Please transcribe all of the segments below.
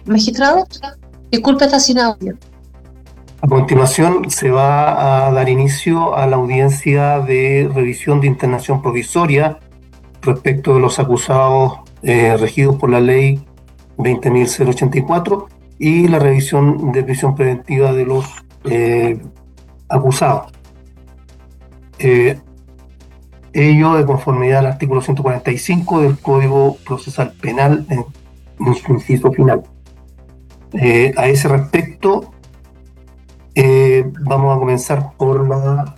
Magistrado, disculpe, está sin audio. A continuación se va a dar inicio a la audiencia de revisión de internación provisoria respecto de los acusados regidos por la ley 20.084 y la revisión de prisión preventiva de los acusados. Ello de conformidad al artículo 145 del Código Procesal Penal en su inciso final. A ese respecto, vamos a comenzar por la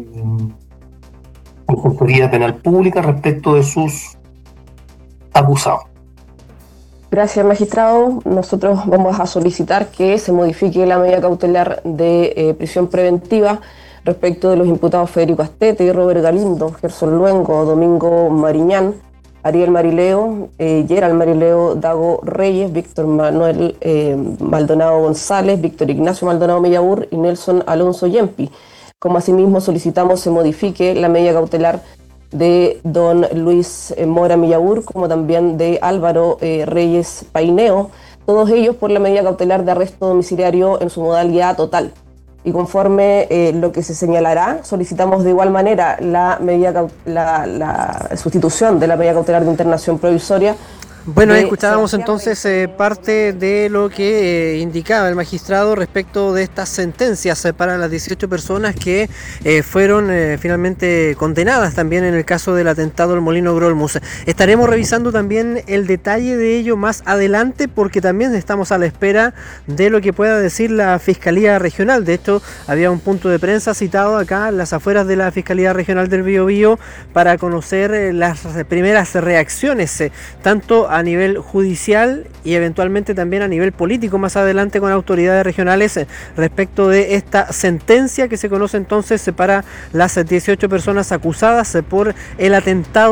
Consultoría Penal Pública respecto de sus acusados. Gracias, magistrado. Nosotros vamos a solicitar que se modifique la medida cautelar de prisión preventiva respecto de los imputados Federico Astete, Robert Galindo, Gerson Luengo, Domingo Mariñán, Ariel Marileo, Gerald Marileo, Dago Reyes, Víctor Manuel Maldonado González, Víctor Ignacio Maldonado Millabur y Nelson Alonso Yempi. Como asimismo solicitamos se modifique la medida cautelar de don Luis Mora Millabur, como también de Álvaro Reyes Paineo, todos ellos por la medida cautelar de arresto domiciliario en su modalidad total. Y conforme lo que se señalará, solicitamos de igual manera la sustitución de la medida cautelar de internación provisoria. Bueno, escuchábamos entonces parte de lo que indicaba el magistrado respecto de estas sentencias para las 18 personas que fueron finalmente condenadas también en el caso del atentado del Molino Grolmus. Estaremos revisando también el detalle de ello más adelante porque también estamos a la espera de lo que pueda decir la Fiscalía Regional. De hecho, había un punto de prensa citado acá en las afueras de la Fiscalía Regional del Biobío para conocer las primeras reacciones, tanto a nivel judicial y eventualmente también a nivel político más adelante con autoridades regionales respecto de esta sentencia que se conoce entonces para las 18 personas acusadas por el atentado